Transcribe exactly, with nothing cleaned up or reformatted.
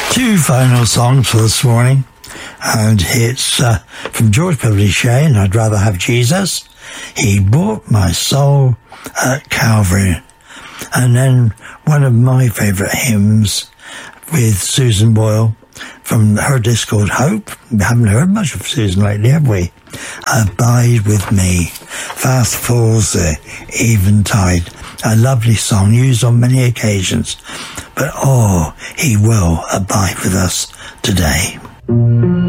Two final songs for this morning, and it's uh, from George Beverly Shea, and I'd Rather Have Jesus. He bought my soul at Calvary. And then one of my favourite hymns with Susan Boyle from her disc called Hope. We haven't heard much of Susan lately, have we? Abide with me. Fast falls the eventide. A lovely song used on many occasions. But oh, he will abide with us today.